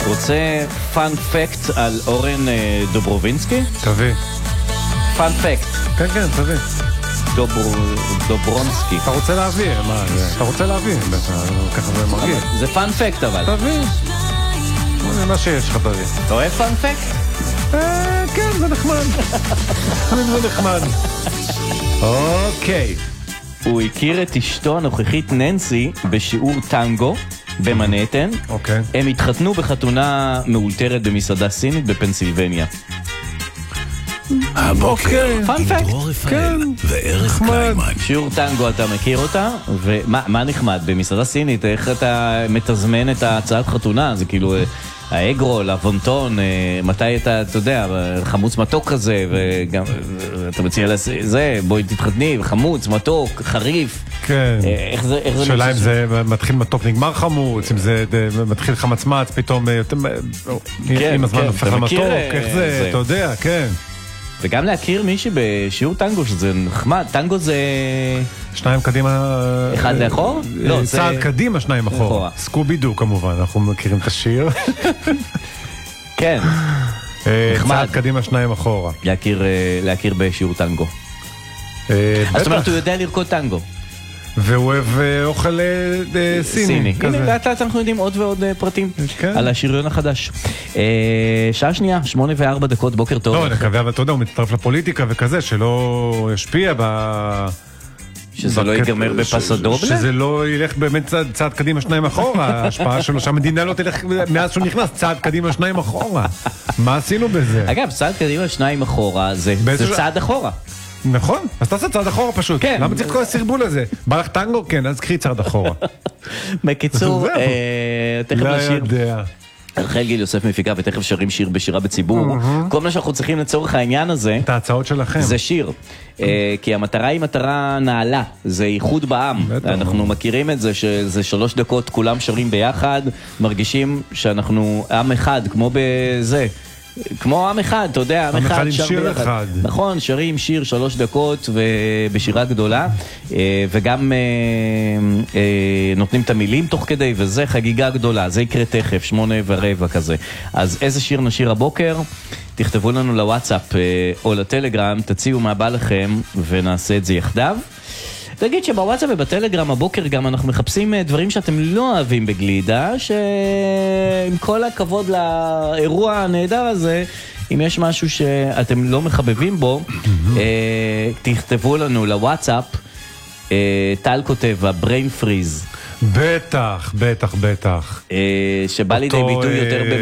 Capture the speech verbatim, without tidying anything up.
רוצה פאן פקט על אורן אה, דוברובינסקי? תביא. פאן פקט. כן, כן, תביא. דובר, דוברונסקי. אתה רוצה להביא, מה זה? אתה רוצה להביא, ככה זה מרגיש. זה פאן פקט אבל. תביא. זה מה שיש לך תביא. אתה אוהב פאן פקט? כן, זה נחמד. זה נחמד. אוקיי. הוא הכיר את אשתו הנוכחית ננסי בשיעור טנגו במנהטן. אוקיי. הם התחתנו בחתונה מאולתרת במסעדה סינית בפנסילבניה. הבוקר עם פאנפקט. דרור רפאל וערך קליימן. שיעור טנגו, אתה מכיר אותה? ומה נחמד במסעדה סינית? איך אתה מתזמן את ההצעת חתונה? זה כאילו האגרול, הוונטון, מתי אתה, אתה יודע, חמוץ מתוק כזה, וגם אתה מציע לזה, בואי תתחתני, חמוץ, מתוק, חריף. כן. איך זה, איך זה שאלה אם זה מתחיל מתוק נגמר חמוץ, אם זה מתחיל חמצמץ, פתאום עם הזמן הופך למתוק, איך זה, אתה יודע, כן. וגם להכיר מישהי בשיעור טנגו, שזה נחמד. טנגו זה... שניים קדימה... אחד לאחור? לא, זה... צעד קדימה, שניים אחורה. סקובי דו כמובן, אנחנו מכירים את השיר. כן. צעד קדימה, שניים אחורה. להכיר בשיעור טנגו. אז זאת אומרת, הוא יודע לרקוד טנגו. והוא אוהב אוכל סיני. הנה, לאט לאט אנחנו יודעים עוד ועוד פרטים על השריון החדש. שעה שנייה, שמונה וארבע דקות, בוקר טוב. לא, נקווה, אבל אתה יודע, הוא מצטרף לפוליטיקה וכזה, שלא ישפיע ב... שזה לא ייגמר בפסדובלה? שזה לא ילך באמת צעד קדימה שניים אחורה, ההשפעה שלו שהמדינה לא תלך מאז שהוא נכנס צעד קדימה שניים אחורה. מה עשינו בזה? אגב, צעד קדימה שניים אחורה זה צעד אחורה. נכון, אז תעשה צעד אחורה פשוט. כן. למה צריך כל הסרבול הזה? בא לך טנגו? כן, אז קחי צעד אחורה. בקיצור, תכף לא נשיר. יודע. רחל גיל יוסף מפיקה, ותכף שרים שיר בשירה בציבור. כל מה שאנחנו צריכים לצורך העניין הזה, את ההצעות שלכם. זה שיר. כי המטרה היא מטרה נעלה, זה ייחוד בעם. אנחנו מכירים את זה, שזה שלוש דקות, כולם שרים ביחד, מרגישים שאנחנו עם אחד, כמו בזה. כמו עם אחד, אתה יודע, עם אחד שר ביחד. נכון, שרים שיר שלוש דקות ובשירה גדולה, וגם נותנים את המילים תוך כדי, וזה חגיגה גדולה, זה יקרה תכף, שמונה ורבע כזה. אז איזה שיר נשיר הבוקר? תכתבו לנו לוואטסאפ או לטלגרם, תציעו מה בא לכם ונעשה את זה יחדיו. תגיד שבוואטסאפ ובטלגרם הבוקר גם אנחנו מחפשים דברים שאתם לא אוהבים בגלידה, שעם כל הכבוד לאירוע הנהדר הזה, אם יש משהו שאתם לא מחבבים בו, תכתבו לנו לוואטסאפ. טל כותב, brain freeze. בטח, בטח, בטח. שבא לידי ביטוי יותר